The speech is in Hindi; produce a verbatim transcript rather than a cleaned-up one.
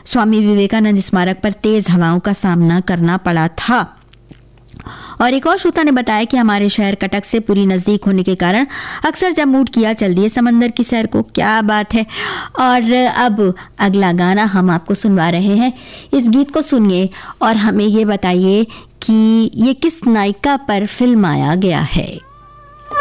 स्वामी विवेकानंद स्मारक पर तेज हवाओं का सामना करना पड़ा था। और एक और श्रोता ने बताया कि हमारे शहर कटक से पूरी नज़दीक होने के कारण अक्सर जब मूड किया चल दिए समंदर की सैर को। क्या बात है। और अब अगला गाना हम आपको सुनवा रहे हैं। इस गीत को सुनिए और हमें ये बताइए कि ये किस नायिका पर फिल्माया गया है।